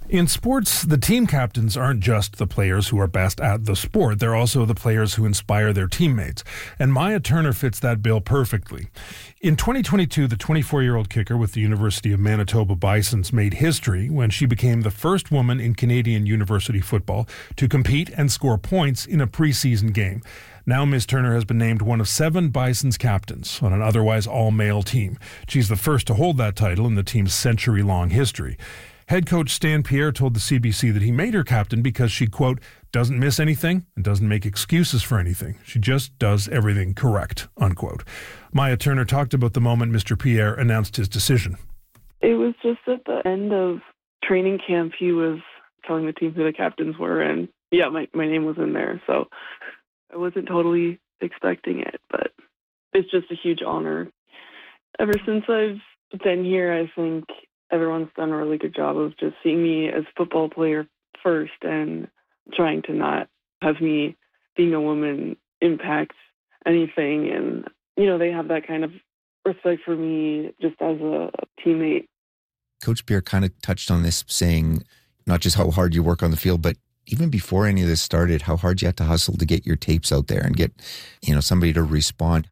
In sports, the team captains aren't just the players who are best at the sport. They're also the players who inspire their teammates. And Maya Turner fits that bill perfectly. In 2022, the 24-year-old kicker with the University of Manitoba Bisons made history when she became the first woman in Canadian university football to compete and score points in a preseason game. Now Ms. Turner has been named one of 7 Bisons captains on an otherwise all-male team. She's the first to hold that title in the team's century-long history. Head coach Stan Pierre told the CBC that he made her captain because she, quote, doesn't miss anything and doesn't make excuses for anything. She just does everything correct, unquote. Maya Turner talked about the moment Mr. Pierre announced his decision. It was just at the end of training camp, he was telling the team who the captains were, and yeah, my name was in there. So I wasn't totally expecting it, but it's just a huge honor. Ever since I've been here, I think everyone's done a really good job of just seeing me as a football player first and trying to not have me being a woman impact anything. And, you know, they have that kind of respect for me just as a teammate. Coach Pierre kind of touched on this, saying not just how hard you work on the field, but even before any of this started, how hard you had to hustle to get your tapes out there and get, you know, somebody to respond.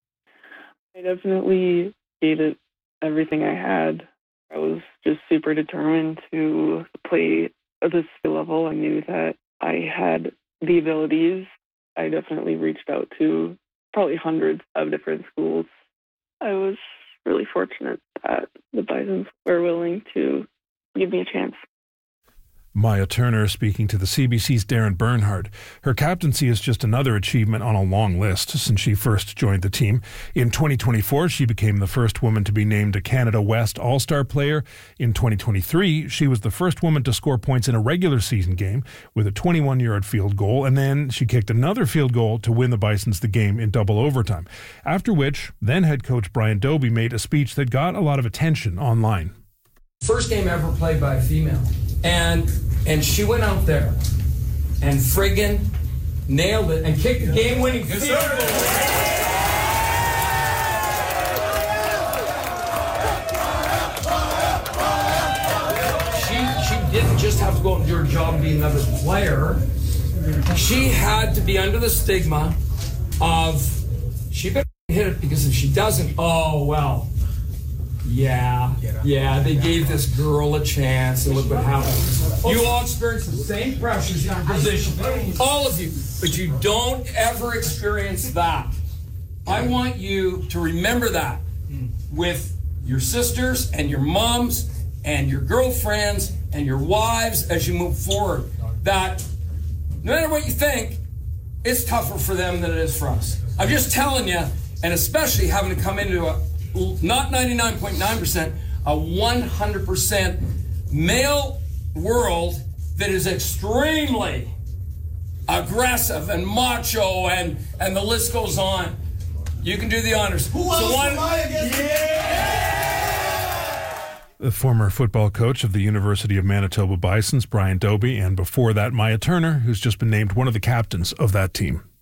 I definitely gave it everything I had. I was just super determined to play at this level. I knew that I had the abilities. I definitely reached out to probably hundreds of different schools. I was really fortunate that the Bisons were willing to give me a chance. Maya Turner speaking to the CBC's Darren Bernhard. Her captaincy is just another achievement on a long list since she first joined the team. In 2024, she became the first woman to be named a Canada West All-Star player. In 2023, she was the first woman to score points in a regular season game with a 21-yard field goal, and then she kicked another field goal to win the Bisons the game in double overtime. After which, then head coach Brian Dobie made a speech that got a lot of attention online. First game ever played by a female. And she went out there and friggin' nailed it and kicked the game-winning field goal. She didn't just have to go out and do her job and be another player. She had to be under the stigma of she better hit it, because if she doesn't, oh, well, yeah, they gave this girl a chance, and look what happened. You all experience the same pressures in your position, all of you, but you don't ever experience that. I want you to remember that with your sisters and your moms and your girlfriends and your wives as you move forward, that no matter what you think, it's tougher for them than it is for us. I'm just telling you, and especially having to come into a not 99.9%, a 100% male world that is extremely aggressive and macho, and the list goes on. You can do the honors. Who else am I against? The former football coach of the University of Manitoba Bisons, Brian Dobie, and before that, Maya Turner, who's just been named one of the captains of that team.